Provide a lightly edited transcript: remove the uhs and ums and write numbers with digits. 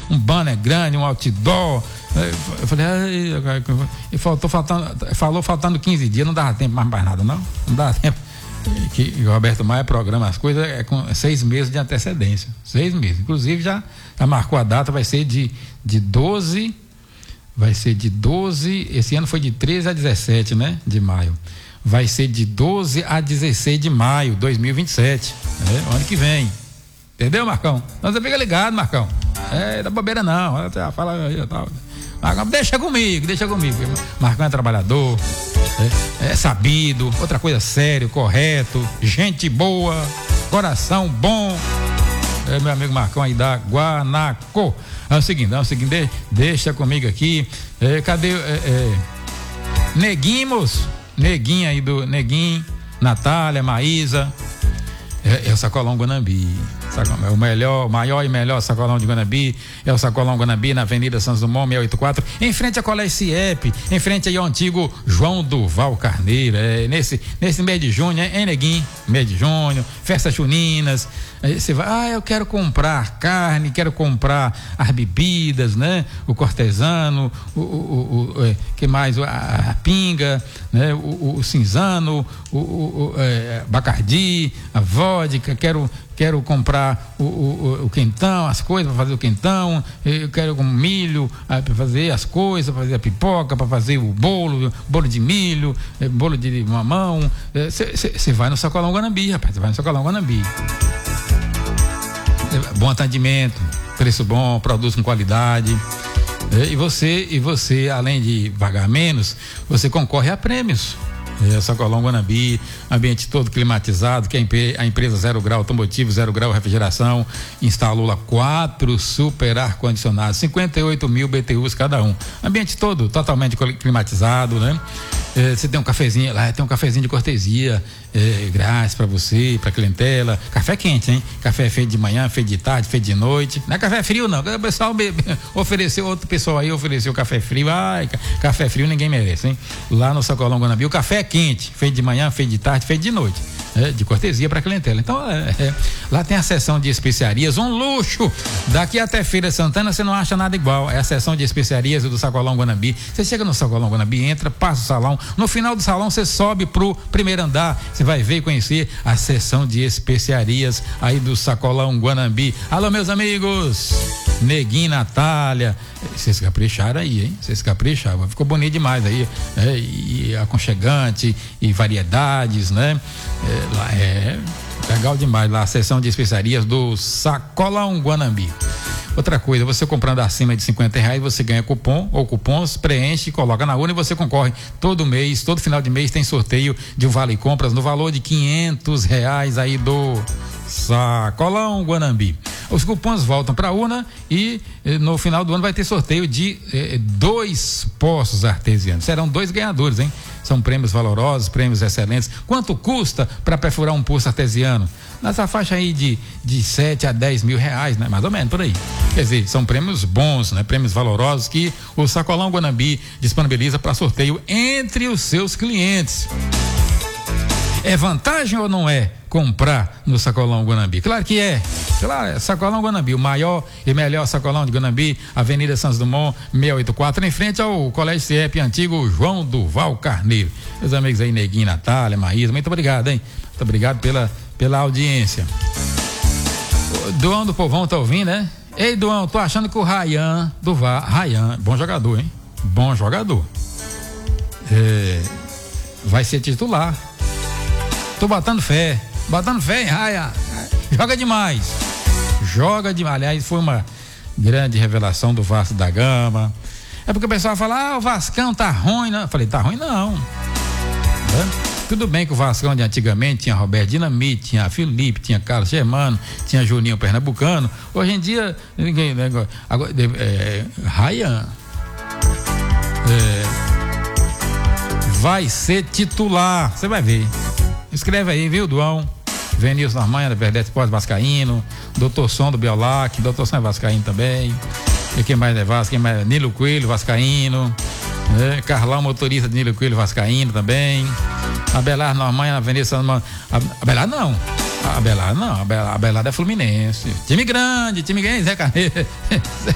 um banner grande, um outdoor. Eu falei, falou faltando 15 dias, não dava tempo mais nada, não dava tempo. Que o Roberto Maia programa as coisas com 6 meses de antecedência, 6 meses, inclusive já marcou a data, vai ser de 12, esse ano foi de 13 a 17, né, de maio, vai ser de 12 a 16 de maio, 2027, ano que vem, entendeu, Marcão? Então você fica ligado, Marcão, da bobeira não, fala aí, tal. Marcão, deixa comigo, Marcão é trabalhador, é sabido, outra coisa, sério, correto, gente boa, coração bom, meu amigo Marcão aí da Guanaco. É o seguinte, deixa comigo aqui, cadê Neguinho aí do Neguinho, Natália, Maísa, é o Sacolão Guanambi. É o maior e melhor sacolão de Guanambi, é o Sacolão Guanambi na Avenida Santos Dumont 684, em frente à Colégio CIEP, em frente aí ao antigo João Duval Carneiro, nesse mês de junho, Neguinho, mês de junho, festas juninas, aí você vai, eu quero comprar carne, quero comprar as bebidas, né? O cortesano, que mais? A pinga, né? O cinzano, bacardi, a vodka, quero comprar o quentão, as coisas para fazer o quentão, eu quero milho para fazer as coisas, para fazer a pipoca, para fazer o bolo de milho, bolo de mamão. Você vai no Sacolão Guanambi, rapaz, você vai no Sacolão Guanambi. Bom atendimento, preço bom, produz com qualidade. E você, além de pagar menos, você concorre a prêmios. Sacolão Guanambi, ambiente todo climatizado, que a empresa Zero Grau Automotivo, Zero Grau Refrigeração, instalou lá 4 super ar-condicionados, 58 mil BTUs cada um. Ambiente todo totalmente climatizado, né? Você tem um cafezinho lá, tem um cafezinho de cortesia, grátis para você, para clientela. Café quente, hein? Café feito de manhã, feito de tarde, feito de noite. Não é café frio, não. O pessoal outro pessoal aí ofereceu café frio. Ai, café frio ninguém merece, hein? Lá no Sacolão Guanambi, o café é quente, feito de manhã, feito de tarde, feito de noite. De cortesia para clientela. Então, lá tem a seção de especiarias, um luxo. Daqui até Feira Santana você não acha nada igual. É a seção de especiarias do Sacolão Guanambi. Você chega no Sacolão Guanambi, entra, passa o salão. No final do salão você sobe pro primeiro andar. Você vai ver e conhecer a seção de especiarias aí do Sacolão Guanambi. Alô, meus amigos, Neguinho, Natália, vocês capricharam aí, hein? Vocês capricharam, ficou bonito demais aí, e aconchegante, e variedades, né? Lá legal demais, lá a seção de especiarias do Sacolão Guanambi. Outra coisa, você comprando acima de R$50, você ganha cupom ou cupons, preenche, coloca na urna e você concorre todo mês, todo final de mês tem sorteio de um vale compras no valor de R$500 aí do Sacolão Guanambi. Os cupons voltam para a urna e no final do ano vai ter sorteio de 2 poços artesianos. Serão 2 ganhadores, hein? São prêmios valorosos, prêmios excelentes. Quanto custa para perfurar um poço artesiano? Nessa faixa aí de 7 a 10 mil reais, né? Mais ou menos por aí. Quer dizer, são prêmios bons, né? Prêmios valorosos que o Sacolão Guanambi disponibiliza para sorteio entre os seus clientes. É vantagem ou não é comprar no Sacolão Guanambi? Claro que é. Claro, Sacolão Guanambi, o maior e melhor sacolão de Guanambi, Avenida Santos Dumont 684, em frente ao Colégio CIEP, antigo João Duval Carneiro. Meus amigos aí, Neguinho, Natália, Maísa, muito obrigado, hein? Muito obrigado pela audiência. O Duão do Povão tá ouvindo, né? Ei, Duão, tô achando que o Rayan, bom jogador, hein? Bom jogador. Vai ser titular. Tô botando fé em Rayan. Joga demais. Aliás, foi uma grande revelação do Vasco da Gama. É porque o pessoal fala, o Vascão tá ruim, né? Eu falei, tá ruim não. Tudo bem que o Vascão de antigamente tinha Roberto Dinamite, tinha Felipe, tinha Carlos Germano, tinha Juninho Pernambucano. Hoje em dia, ninguém, né? Agora, Rayan vai ser titular, você vai ver. Escreve aí, viu, Duão? Venilson Armanha, da Verdete Esporte Vascaíno, Doutor Som do Biolac, Doutor Som é Vascaíno também. E quem mais é Vasco? Quem mais é? Nilo Coelho, Vascaíno. Carlão, motorista de Nilo Coelho, Vascaíno também. Abelardo Armanha, na Avenida São Manuel. Abelardo é Fluminense. Time grande, Zé Carneiro.